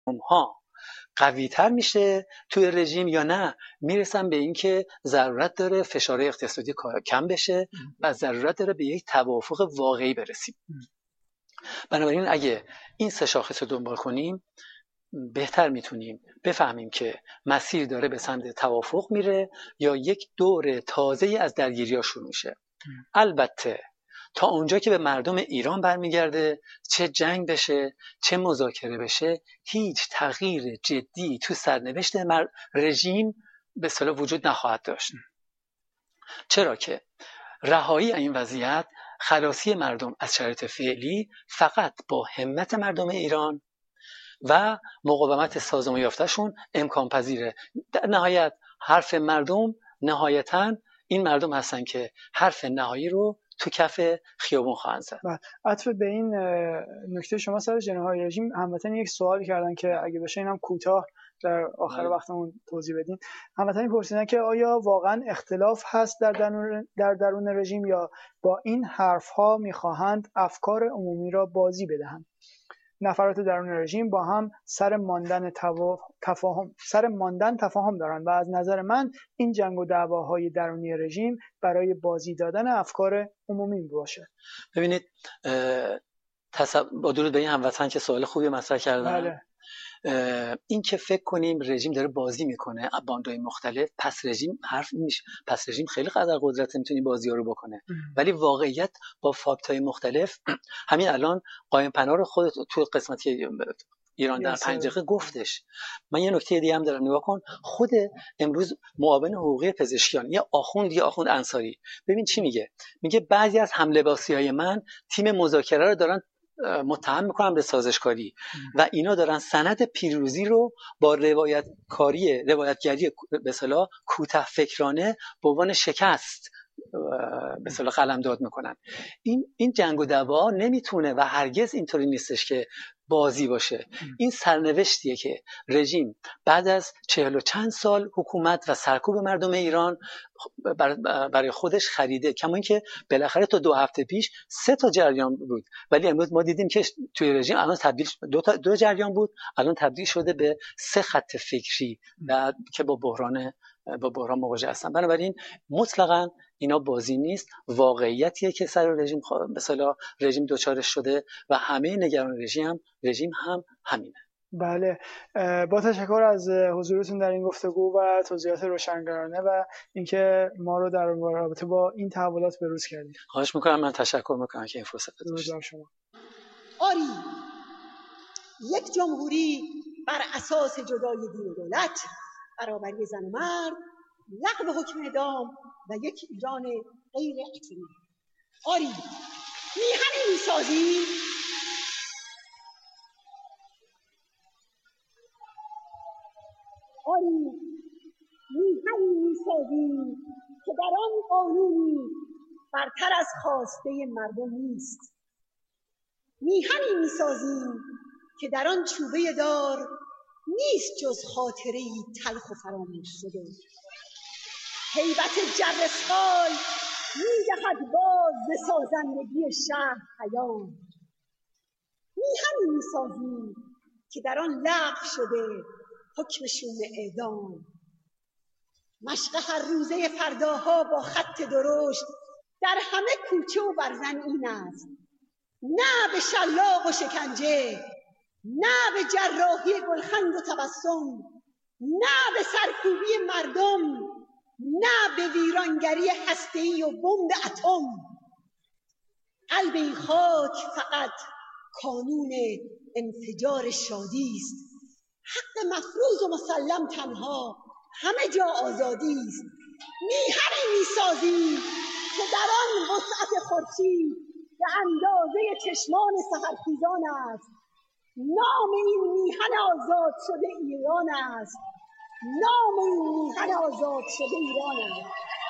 ها قوی تر میشه توی رژیم یا نه میرسن به این که ضرورت داره فشار اقتصادی کم بشه و ضرورت داره به یک توافق واقعی برسیم. بنابراین اگه این سه شاخص رو دنبال کنیم بهتر میتونیم بفهمیم که مسیر داره به سمت توافق میره یا یک دور تازه از درگیری‌ها شروع میشه. البته تا اونجا که به مردم ایران برمیگرده، چه جنگ بشه چه مذاکره بشه، هیچ تغییر جدی تو سرنوشت رژیم به اصطلاح وجود نخواهد داشت. چرا که رهایی این وضعیت، خلاصی مردم از شرایط فعلی فقط با همت مردم ایران و مقاومت سازمان یافتهشون امکان پذیره. در نهایت حرف مردم نهایتاً این مردم هستن که حرف نهایی رو تو کف خیابون خواهند زد. عطف به این نکته شما سر جناح‌های رژیم، هموطن یک سوال کردن که اگه بشه اینم کوتاه در آخر وقتمون توضیح بدین. هموطن پرسیدن که آیا واقعا اختلاف هست در درون رژیم یا با این حرف‌ها می‌خواهند افکار عمومی را بازی بدهند؟ نفرات درون رژیم با هم سر ماندن تفاهم دارند و از نظر من این جنگ و دعواهای درونی رژیم برای بازی دادن افکار عمومی باشه. ببینید با درود به این هموطن که سوال خوبی مطرح کردن. بله. این که فکر کنیم رژیم داره بازی میکنه باندهای مختلف، پس رژیم حرف میشه، پس رژیم خیلی قدر قدرت میتونه بازی‌ها رو بکنه. ولی واقعیت با فاکت‌های مختلف، همین الان قائم پناه خود تو قسمتی ایران در 5 دقیقه گفتش. من یه نکته دیگه هم دارم، نگاه کن. خود امروز معاون حقوقی پزشکیان یه آخوند انصاری، ببین چی میگه بعضی از هم‌لباسی‌های من تیم مذاکره رو دارن متهم میکنم به سازشکاری و اینا دارن سند پیروزی رو با روایتگری به اصطلاح کوته فکرانه به عنوان شکست به اصطلاح قلمداد میکنن. این جنگ و دعوا نمیتونه و هرگز اینطوری نیستش که بازی باشه. این سرنوشتیه که رژیم بعد از 40 و چند سال حکومت و سرکوب مردم ایران برای خودش خریده. کما اینکه بالاخره تا 2 هفته پیش 3 تا جریان بود، ولی امروز ما دیدیم که توی رژیم الان تبدیل 2 جریان بود، الان تبدیل شده به 3 خط فکری و که با بحران مواجه هستن. بنابراین مطلقاً اینا بازی نیست، واقعیتیه که سر رژیم مثلا رژیم دوچارش شده و همه نگران رژیم هم همینه. بله، با تشکر از حضورتون در این گفتگو و توضیحات روشنگرانه و اینکه ما رو در رابطه با این تحولات بروز کردید. خواهش میکنم. من تشکر میکنم که این فرصت داشتید. شما. آری، یک جمهوری بر اساس جدای دین و دولت، برابری زن و مرد، لغو حکم اعدام و یک ایران غیر اتمی. آری، میهنی میسازی که در آن قانونی برتر از خواسته مردم نیست. میهنی میسازیم که در آن چوبه دار نیست جز خاطره‌ای تلخ و فراموش شده. هیبت جرثقال می‌دهد باز به سازندگی شهر پیام. میهنی میسازیم که در آن لغو شده حکم شوم اعدام. مشق هر روزه فرداها با خط درشت در همه کوچه و برزن این است: نه به شلاق و شکنجه، نه به جراحی گلخند و تبسم، نه به سرکوبی مردم، نه به ویرانگری هسته‌ای و بمب اتم. قلب این خاک فقط کانون انفجار شادی است. حق مفروض و مسلم تنها همه جا آزادی است. میهنی میسازیم که در آن وسعت خورشید به اندازه چشمان سحرخیزان است. نام این میهن آزاد شده ایران است. نام این میهن آزاد شده ایران است.